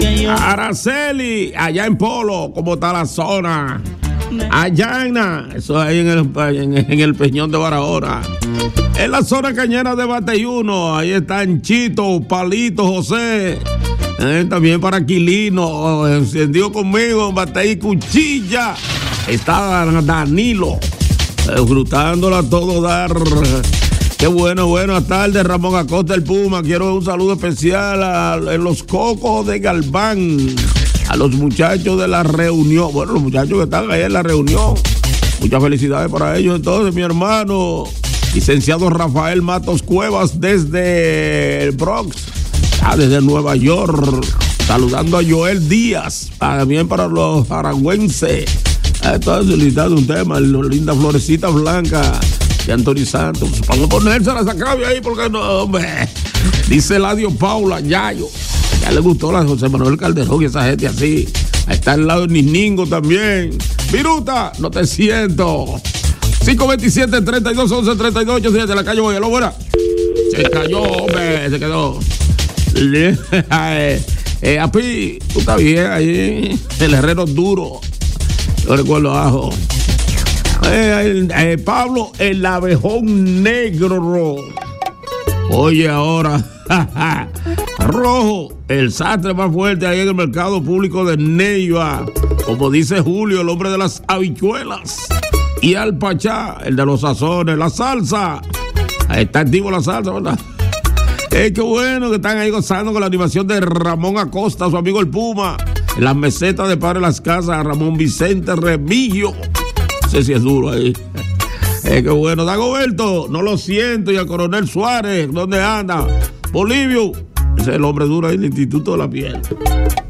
Araceli, allá en Polo, ¿cómo está la zona? Ayana, eso ahí en el Peñón de Barahona. En la zona cañera de Bateyuno, ahí están Chito, Palito, José. También para Aquilino, encendió conmigo, Batey Cuchilla. Está Danilo, disfrutándola a todo dar. Qué bueno, buenas tardes, Ramón Acosta, el Puma. Quiero un saludo especial a los Cocos de Galván, a los muchachos de la reunión. Bueno, los muchachos que están ahí en la reunión. Muchas felicidades para ellos. Entonces, mi hermano, licenciado Rafael Matos Cuevas, desde el Bronx, desde Nueva York, saludando a Joel Díaz, también para los aragüenses. Entonces, solicitando un tema, linda florecita blanca de Anthony Santos. Vamos a ponérselas a Cabe ahí, porque no, hombre. Dice Eladio Paula, Yayo. Ya le gustó la José Manuel Calderón y esa gente así. Ahí está al lado de Niningo también. Viruta, no te siento. 527-3211-32. De la calle Boyelo, buena. Se cayó, hombre, se quedó. Api, tú estás bien ahí. El herrero duro. Yo recuerdo ajo. Pablo, el abejón negro. Oye, ahora. Rojo, el sastre más fuerte ahí en el mercado público de Neiva. Como dice Julio, el hombre de las habichuelas. Y al Pachá, el de los sazones, la salsa. Ahí está activo la salsa, ¿verdad? Qué bueno que están ahí gozando con la animación de Ramón Acosta, su amigo el Puma. En las mesetas de Padre Las Casas, Ramón Vicente Remillo. No sé si es duro ahí. Qué bueno. Dagoberto, no lo siento. Y al Coronel Suárez, ¿dónde anda? Bolivio, ese es el hombre duro ahí del Instituto de la Piel.